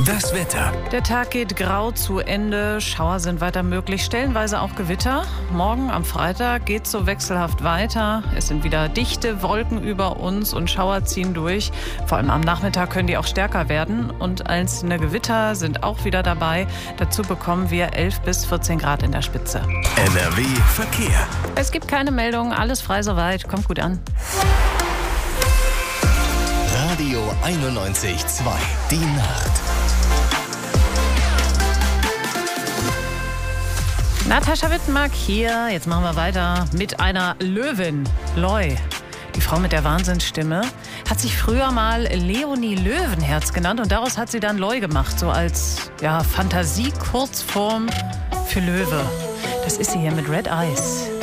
Das Wetter. Der Tag geht grau zu Ende, Schauer sind weiter möglich, stellenweise auch Gewitter. Morgen am Freitag geht es so wechselhaft weiter. Es sind wieder dichte Wolken über uns und Schauer ziehen durch. Vor allem am Nachmittag können die auch stärker werden und einzelne Gewitter sind auch wieder dabei. Dazu bekommen wir 11 bis 14 Grad in der Spitze. NRW Verkehr. Es gibt keine Meldung, alles frei soweit, kommt gut an. Radio 91.2. Die Nacht. Natascha Wittenmark hier. Jetzt machen wir weiter mit einer Löwin. Loi, die Frau mit der Wahnsinnsstimme, hat sich früher mal Leonie Löwenherz genannt und daraus hat sie dann Loi gemacht, so als Fantasie-Kurzform für Löwe. Das ist sie hier mit Red Eyes.